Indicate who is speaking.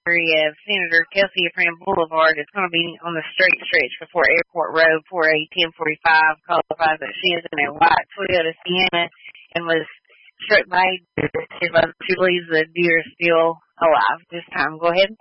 Speaker 1: of Senator Kelsey Fran Boulevard. It's going to be on the straight stretch before Airport Road for a 1045. Qualifies that she is in a white Toyota Sienna and was struck by a deer. She believes the deer is still alive this time. Go ahead.